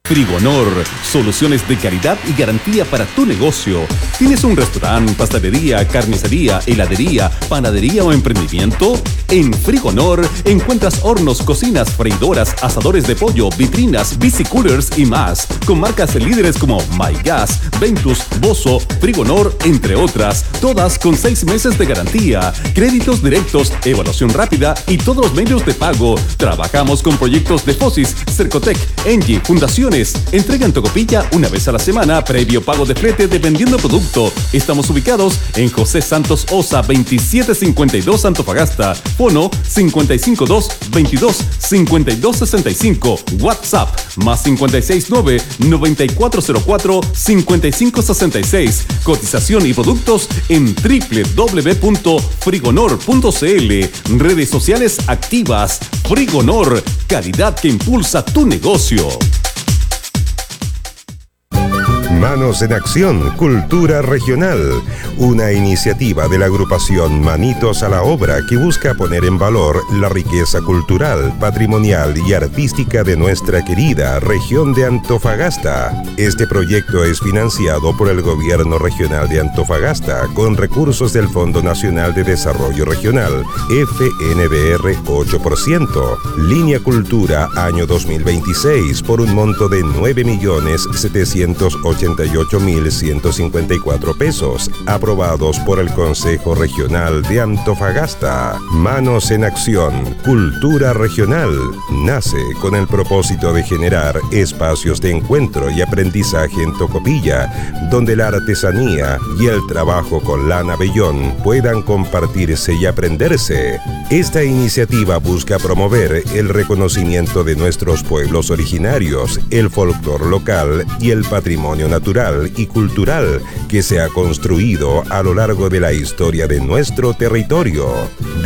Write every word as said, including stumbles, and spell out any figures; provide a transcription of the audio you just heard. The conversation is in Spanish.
Frigonor, soluciones de calidad y garantía para tu negocio. ¿Tienes un restaurante, pastelería, carnicería, heladería, panadería o emprendimiento? En Frigonor encuentras hornos, cocinas, freidoras, asadores de pollo, vitrinas, bicicoolers y más, con marcas líderes como MyGas, Ventus, Bosso, Frigonor, entre otras, todas con seis meses de garantía, créditos directos, evaluación rápida y todos los medios de pago. Trabajamos con proyectos de Fosis, Cercotec, Engie, fundaciones. Entrega en Tocopilla una vez a la semana, previo pago de flete dependiendo producto. Estamos ubicados en José Santos Osa veintisiete cincuenta y dos Antofagasta. Fono cincuenta y cinco dos veintidós cincuenta y dos sesenta y cinco. WhatsApp más cincuenta y seis nueve noventa y cuatro cero cuatro cincuenta y cinco sesenta y seis. Cotización y productos en doble u doble u doble u punto frigonor punto c l. Redes sociales activas. Frigonor, calidad que impulsa tu negocio. Manos en Acción, Cultura Regional, una iniciativa de la agrupación Manitos a la Obra que busca poner en valor la riqueza cultural, patrimonial y artística de nuestra querida región de Antofagasta. Este proyecto es financiado por el Gobierno Regional de Antofagasta con recursos del Fondo Nacional de Desarrollo Regional, F N D R ocho por ciento, Línea Cultura año dos mil veintiséis por un monto de nueve millones setecientos ochenta y ocho mil ciento cincuenta y cuatro pesos, aprobados por el Consejo Regional de Antofagasta. Manos en Acción, Cultura Regional, nace con el propósito de generar espacios de encuentro y aprendizaje en Tocopilla, donde la artesanía y el trabajo con lana vellón puedan compartirse y aprenderse. Esta iniciativa busca promover el reconocimiento de nuestros pueblos originarios, el folclore local y el patrimonio natural y cultural que se ha construido a lo largo de la historia de nuestro territorio.